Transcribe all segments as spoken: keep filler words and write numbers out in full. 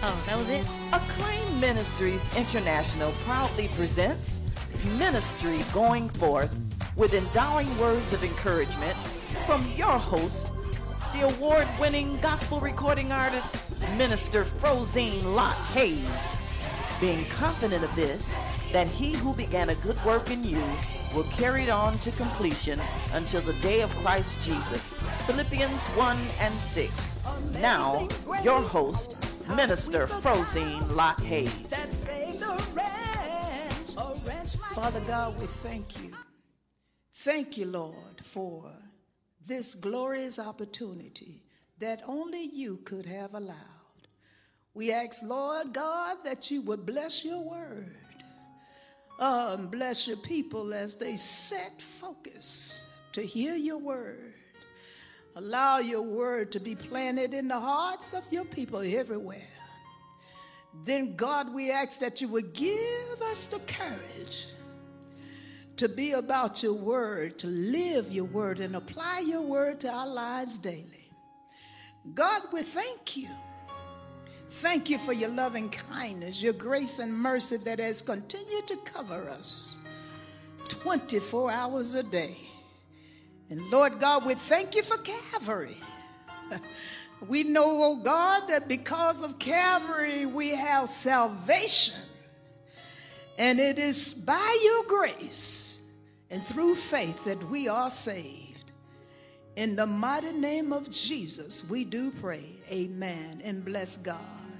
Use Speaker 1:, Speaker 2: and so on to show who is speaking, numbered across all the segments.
Speaker 1: Oh, that was it?
Speaker 2: Acclaim Ministries International proudly presents Ministry Going Forth with endowing words of encouragement from your host, the award-winning gospel recording artist, Minister Frozine Lott Hayes. Being confident of this, that he who began a good work in you will carry it on to completion until the day of Christ Jesus. Philippians one and six. Now, your host, Minister Frozine Lott Hayes.
Speaker 3: Father God, we thank you. Thank you, Lord, for this glorious opportunity that only you could have allowed. We ask, Lord God, that you would bless your word. Um, bless your people as they set focus to hear your word. Allow your word to be planted in the hearts of your people everywhere. Then, God, we ask that you would give us the courage to be about your word, to live your word, and apply your word to our lives daily. God, we thank you. Thank you for your loving kindness, your grace and mercy that has continued to cover us twenty-four hours a day. And Lord God, we thank you for Calvary. We know, oh God, that because of Calvary we have salvation. And it is by your grace and through faith that we are saved. In the mighty name of Jesus, we do pray. Amen. And bless God.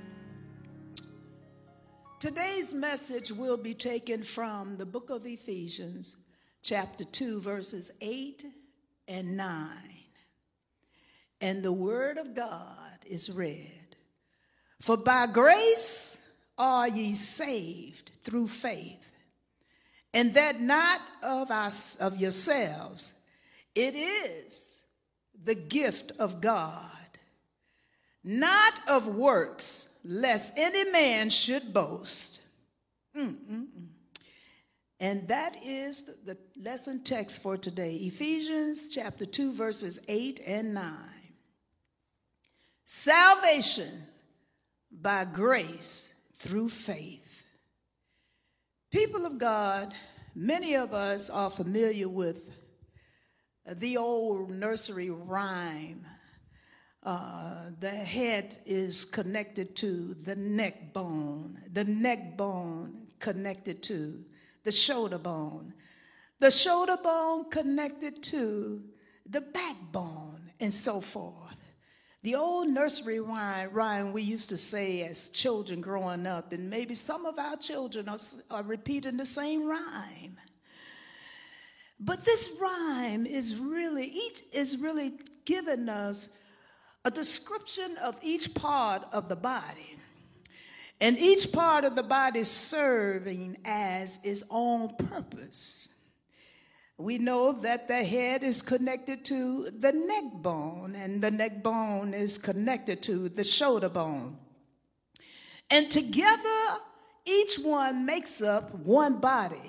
Speaker 3: Today's message will be taken from the book of Ephesians, chapter two, verses eight and nine. And the word of God is read. For by grace are ye saved through faith, and that not of us, of yourselves. It is the gift of God, not of works, lest any man should boast. Mm-mm-mm. And that is the, the lesson text for today, Ephesians chapter two, verses eight and nine. Salvation by grace through faith. People of God, many of us are familiar with the old nursery rhyme. Uh, the head is connected to the neck bone, the neck bone connected to the shoulder bone, the shoulder bone connected to the backbone, and so forth. The old nursery rhyme, rhyme we used to say as children growing up, and maybe some of our children are, are repeating the same rhyme. But this rhyme is really, each is really giving us a description of each part of the body, and each part of the body serving as its own purpose. We know that the head is connected to the neck bone, and the neck bone is connected to the shoulder bone. And together, each one makes up one body.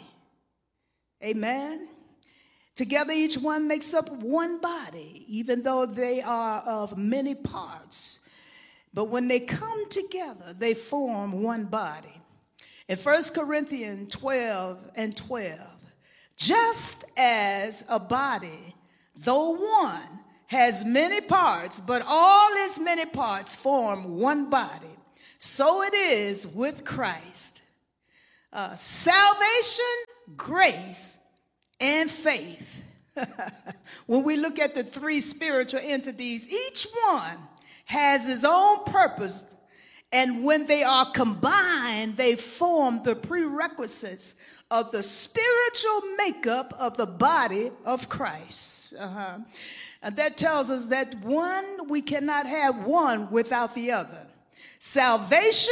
Speaker 3: Amen? Together, each one makes up one body, even though they are of many parts. But when they come together, they form one body. In First Corinthians twelve and twelve, just as a body, though one, has many parts, but all its many parts form one body, so it is with Christ. Uh, salvation, grace, and faith. When we look at the three spiritual entities, each one has its own purpose, and when they are combined, they form the prerequisites of the spiritual makeup of the body of Christ. Uh-huh. And that tells us that one, we cannot have one without the other. Salvation,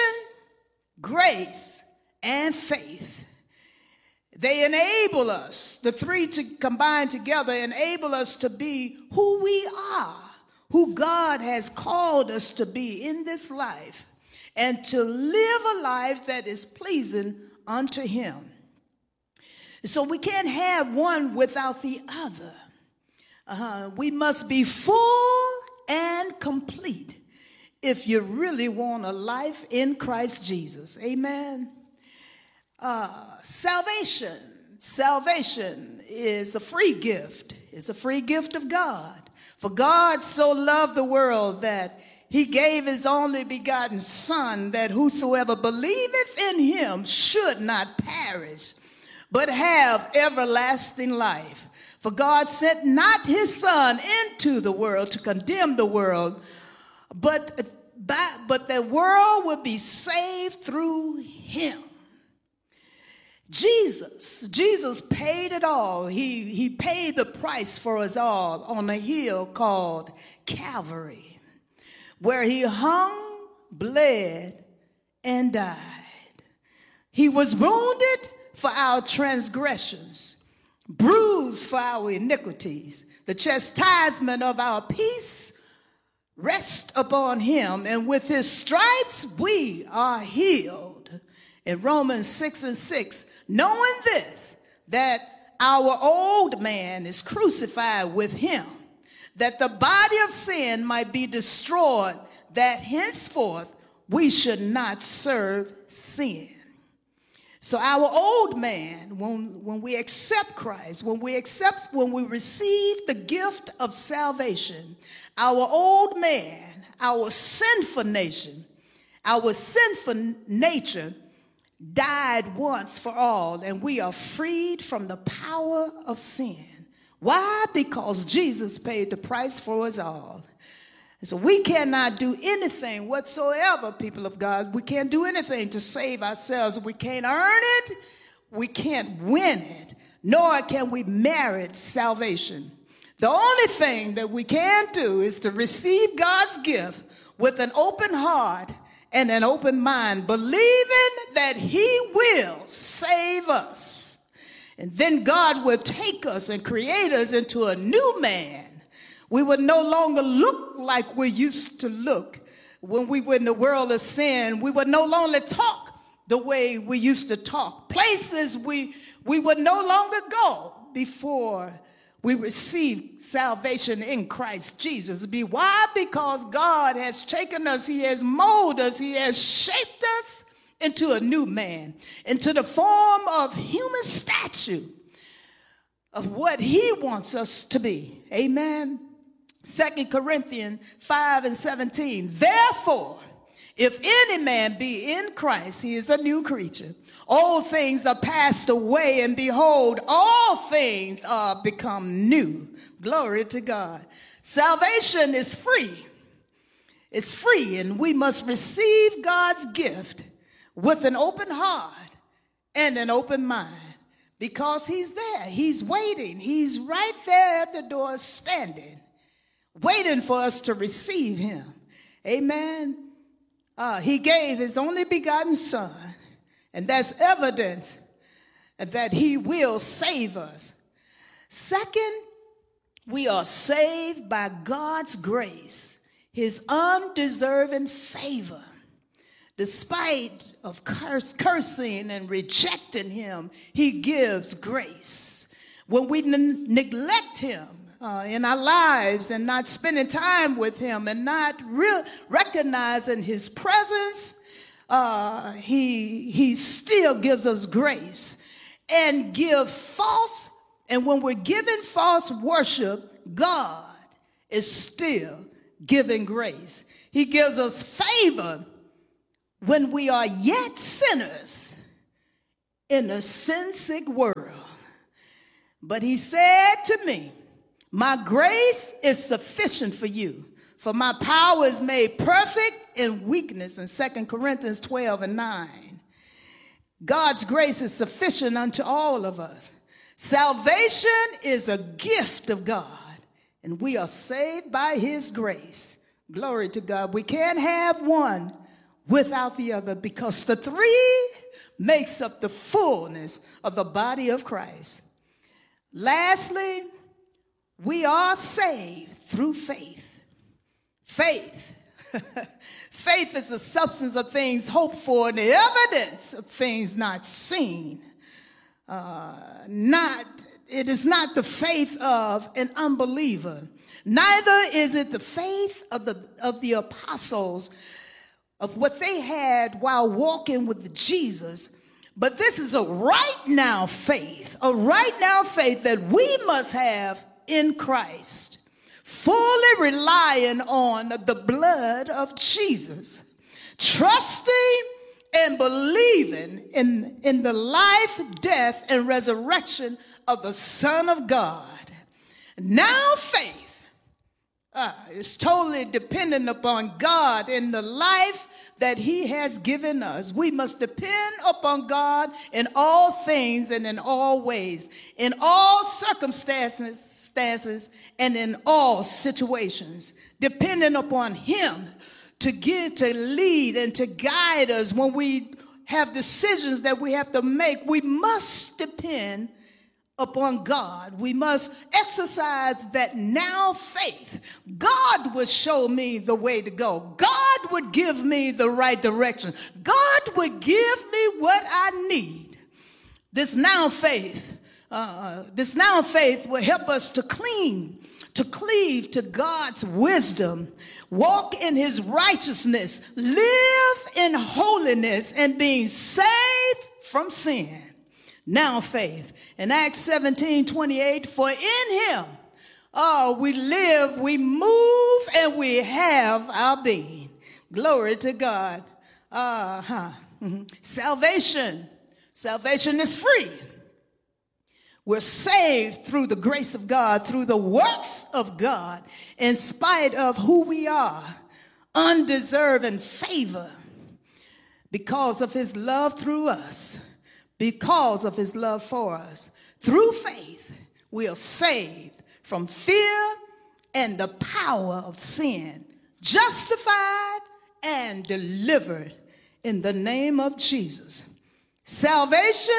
Speaker 3: grace, and faith. They enable us, the three to combine together, enable us to be who we are, who God has called us to be in this life, and to live a life that is pleasing unto him. So we can't have one without the other. Uh, we must be full and complete if you really want a life in Christ Jesus. Amen. Uh, salvation. Salvation is a free gift. It's a free gift of God. For God so loved the world that he gave his only begotten Son, that whosoever believeth in him should not perish, but have everlasting life. For God sent not his Son into the world to condemn the world, but, but the world will be saved through him. Jesus, Jesus paid it all. He, he paid the price for us all on a hill called Calvary, where he hung, bled, and died. He was wounded for our transgressions, bruised for our iniquities. The chastisement of our peace rests upon him, and with his stripes we are healed. In Romans six and six, knowing this, that our old man is crucified with him, that the body of sin might be destroyed, that henceforth we should not serve sin. So our old man, when, when we accept Christ, when we accept, when we receive the gift of salvation, our old man, our sinful nation, our sinful nature died once for all, and we are freed from the power of sin. Why? Because Jesus paid the price for us all. So we cannot do anything whatsoever, people of God. We can't do anything to save ourselves. We can't earn it. We can't win it. Nor can we merit salvation. The only thing that we can do is to receive God's gift with an open heart and an open mind, believing that he will save us. And then God will take us and create us into a new man. We would no longer look like we used to look when we were in the world of sin. We would no longer talk the way we used to talk. Places we, we would no longer go before we received salvation in Christ Jesus. Be why? Because God has taken us, he has molded us, he has shaped us into a new man, into the form of human statue of what he wants us to be. Amen. Second Corinthians five and seventeen. Therefore, if any man be in Christ, he is a new creature. Old things are passed away, and behold, all things are become new. Glory to God. Salvation is free. It's free, and we must receive God's gift with an open heart and an open mind, because he's there. He's waiting. He's right there at the door standing, waiting for us to receive him. Amen. Uh, he gave his only begotten Son, and that's evidence that he will save us. Second, we are saved by God's grace, his undeserving favor. Despite of curse, cursing and rejecting him, he gives grace. When we n- neglect him uh, in our lives and not spending time with him and not re- recognizing his presence, uh, he, he still gives us grace and give false. And when we're giving false worship, God is still giving grace. He gives us favor when we are yet sinners in a sin-sick world. But he said to me, my grace is sufficient for you, for my power is made perfect in weakness, in Second Corinthians twelve and nine. God's grace is sufficient unto all of us. Salvation is a gift of God, and we are saved by his grace. Glory to God. We can't have one without the other, because the three makes up the fullness of the body of Christ. Lastly, we are saved through faith. Faith. Faith is the substance of things hoped for and the evidence of things not seen. Uh, not, it is not the faith of an unbeliever, Neither is it the faith of the, of the apostles, of what they had while walking with Jesus, but this is a right now faith, a right now faith that we must have in Christ, fully relying on the blood of Jesus, trusting and believing in, in the life, death, and resurrection of the Son of God. Now faith uh, is totally dependent upon God in the life that he has given us. We must depend upon God in all things and in all ways, in all circumstances, stances, and in all situations, depending upon him to give, to lead, and to guide us when we have decisions that we have to make. We must depend upon God. We must exercise that now faith. God would show me the way to go. God would give me the right direction. God would give me what I need. This now faith, uh, this now faith will help us to cling, to cleave to God's wisdom, walk in his righteousness, live in holiness, and being saved from sin. Now faith. In Acts seventeen twenty-eight, for in him oh, we live, we move, and we have our being. Glory to God. Uh-huh. Mm-hmm. Salvation. Salvation is free. We're saved through the grace of God, through the works of God, in spite of who we are, undeserving favor, because of his love through us. Because of his love for us, through faith, we are saved from fear and the power of sin, justified and delivered in the name of Jesus. Salvation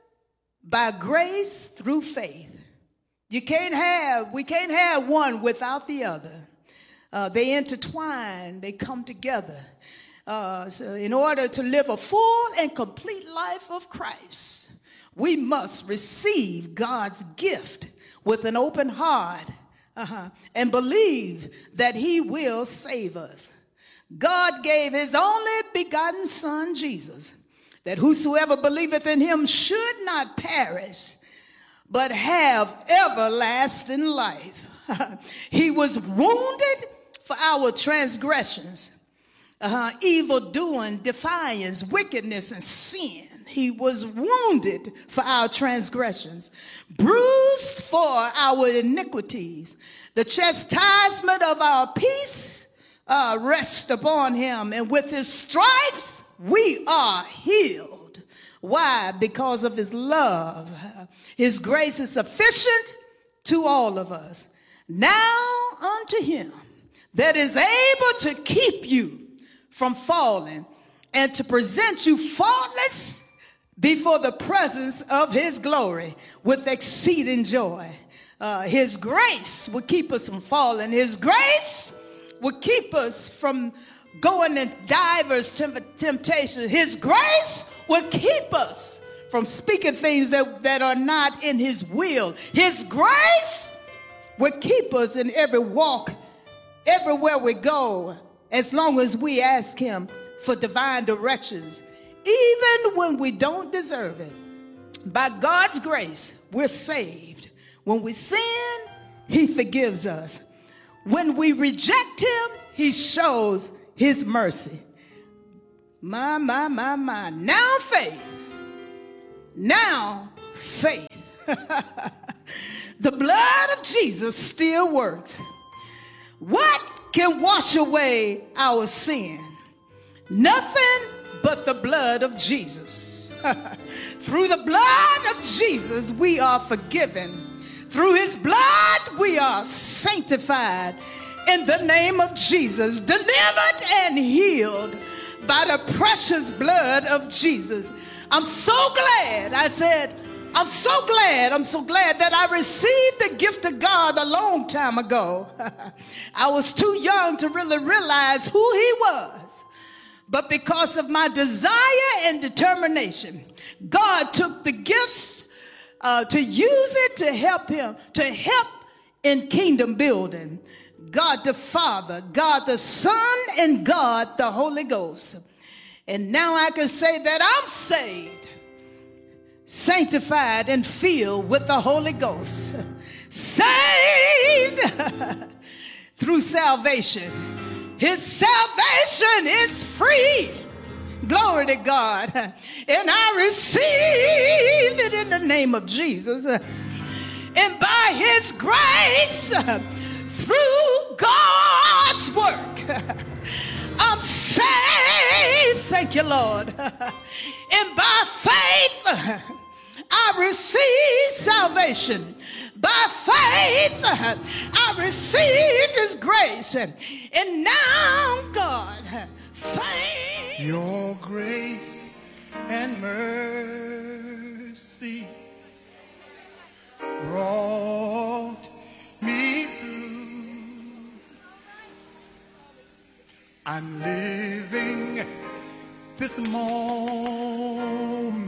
Speaker 3: by grace through faith. You can't have, we can't have one without the other. Uh, they intertwine, they come together. Uh, so in order to live a full and complete life of Christ, we must receive God's gift with an open heart uh-huh, and believe that he will save us. God gave his only begotten Son, Jesus, that whosoever believeth in him should not perish, but have everlasting life. He was wounded for our transgressions. Uh-huh. Evil doing, defiance, wickedness, and sin. He was wounded for our transgressions, bruised for our iniquities. The chastisement of our peace uh, rests upon him, and with his stripes we are healed. Why? Because of his love. His grace is sufficient to all of us. Now unto him that is able to keep you from falling and to present you faultless before the presence of his glory with exceeding joy. Uh, his grace will keep us from falling. His grace will keep us from going in divers temptations. His grace will keep us from speaking things that, that are not in his will. His grace will keep us in every walk, everywhere we go, as long as we ask him for divine directions, even when we don't deserve it. By God's grace, we're saved. When we sin, he forgives us. When we reject him, he shows his mercy. My, my, my, my. Now faith. Now faith. The blood of Jesus still works. What can wash away our sin? Nothing but the blood of Jesus. Through the blood of Jesus, we are forgiven. Through his blood, we are sanctified. In the name of Jesus, delivered and healed by the precious blood of Jesus. I'm so glad, I said, I'm so glad, I'm so glad that I received the gift of God a long time ago. I was too young to really realize who he was. But because of my desire and determination, God took the gifts uh, to use it to help him, to help in kingdom building. God the Father, God the Son, and God the Holy Ghost. And now I can say that I'm saved, sanctified, and filled with the Holy Ghost. Saved through salvation. His salvation is free. Glory to God. And I receive it in the name of Jesus. And by his grace, through God's work, I'm saved. Thank you, Lord. And by faith, I receive salvation. By faith, I received his grace. And now, God, thank
Speaker 1: your grace and mercy brought me through. I'm living this moment